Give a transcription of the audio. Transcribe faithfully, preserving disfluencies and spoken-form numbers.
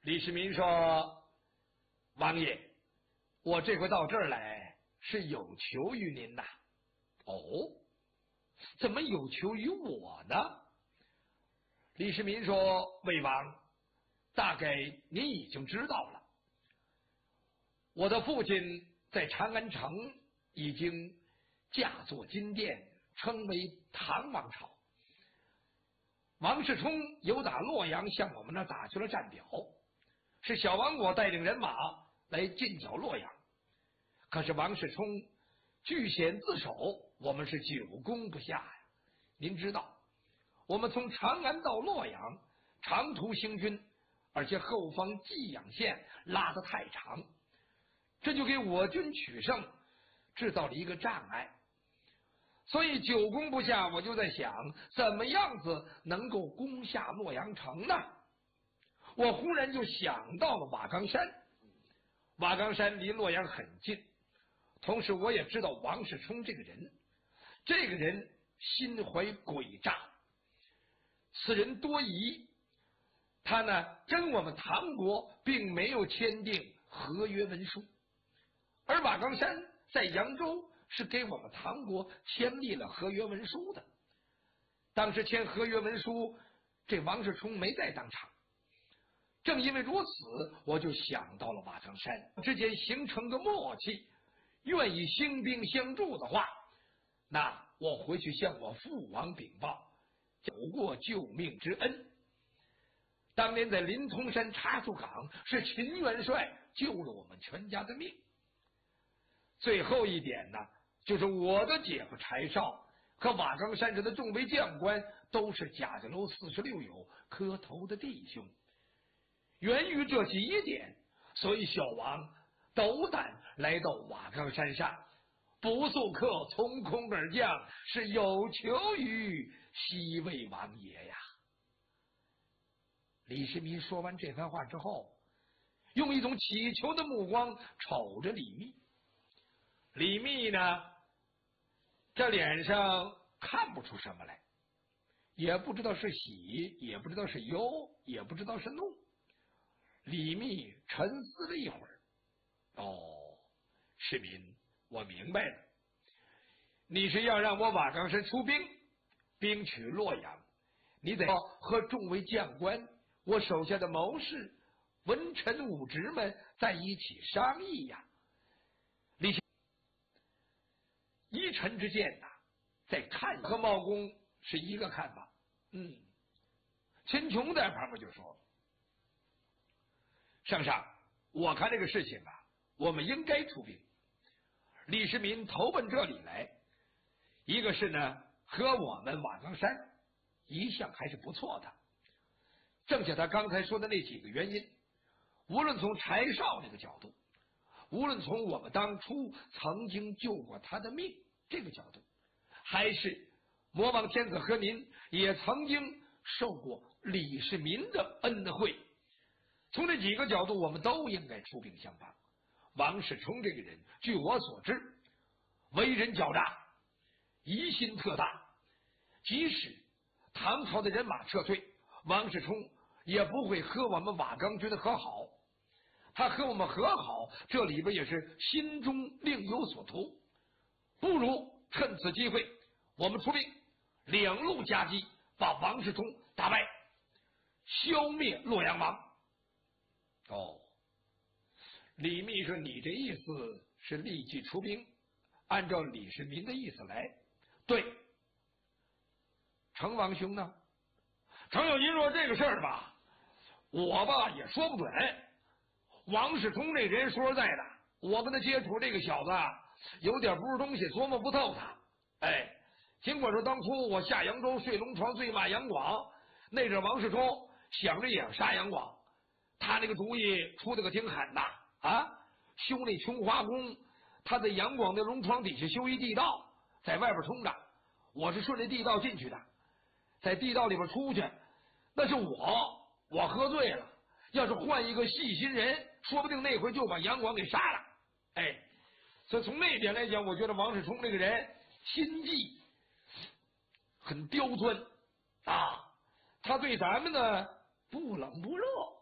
李世民说：“王爷，我这回到这儿来是有求于您呐。”哦，怎么有求于我呢？李世民说：“魏王，大概您已经知道了，我的父亲在长安城已经驾作金殿，称为唐王朝。王世充由打洛阳向我们那打去了战表，是小王我带领人马来进剿洛阳。可是王世充据险自守，我们是久攻不下呀。您知道，我们从长安到洛阳长途行军，而且后方济阳线拉得太长，这就给我军取胜制造了一个障碍。所以久攻不下，我就在想，怎么样子能够攻下洛阳城呢？我忽然就想到了瓦岗山。瓦岗山离洛阳很近，同时我也知道王世充这个人，这个人心怀诡诈，此人多疑。他呢跟我们唐国并没有签订合约文书，而瓦岗山在扬州是给我们唐国签立了合约文书的。当时签合约文书，这王世充没在当场。正因为如此，我就想到了瓦岗山之间形成个默契，愿意兴兵相助的话，那我回去向我父王禀报，有过救命之恩。当年在临潼山查处岗，是秦元帅救了我们全家的命。最后一点呢，就是我的姐夫柴绍和瓦岗山上的众位将官都是贾家楼四十六友磕头的弟兄。源于这几点，所以小王斗胆来到瓦岗山上，不速客从空而降，是有求于西魏王爷呀。李世民说完这番话之后，用一种乞求的目光瞅着李密。李密呢，这脸上看不出什么来，也不知道是喜，也不知道是忧，也不知道是怒。李密沉思了一会儿，哦，世民，我明白了，你是要让我瓦岗山出兵，兵取洛阳，你得和众位将官，我手下的谋士、文臣武职们在一起商议呀。李依臣之见呐，在看和茂公是一个看法。嗯，秦琼在旁边就说：“圣上，我看这个事情啊，我们应该出兵。李世民投奔这里来，一个是呢，和我们瓦岗山一向还是不错的。正像他刚才说的那几个原因，无论从柴绍这个角度，无论从我们当初曾经救过他的命这个角度，还是魔王天子和您也曾经受过李世民的恩惠，从这几个角度，我们都应该出兵相帮。王世充这个人，据我所知，为人狡诈，疑心特大，即使唐朝的人马撤退，王世充也不会和我们瓦岗军和好。他和我们和好，这里边也是心中另有所图。不如趁此机会，我们出兵，两路夹击，把王世充打败，消灭洛阳王。”哦，李密说：“你这意思是立即出兵，按照李世民的意思来。”对。成王兄呢？程咬金说：“这个事儿吧，我吧也说不准。王世充这人，说实在的，我跟他接触，这个小子有点不是东西，琢磨不透他。哎，尽管说当初我下扬州睡龙床，醉骂杨广，那阵王世充想着也要杀杨广。他那个主意出的可挺狠呐！啊，修那琼华宫，他在杨广的龙床底下修一地道，在外边冲着，我是顺着地道进去的，在地道里边出去，那是我，我喝醉了。要是换一个细心人，说不定那回就把杨广给杀了。哎，所以从那点来讲，我觉得王世充这个人心计很刁钻啊，他对咱们呢不冷不热。